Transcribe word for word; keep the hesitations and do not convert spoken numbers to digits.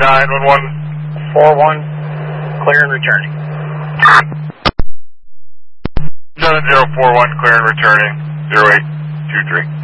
nine one one. four one, clear and returning. seven zero four one, clear and returning. zero eight two three.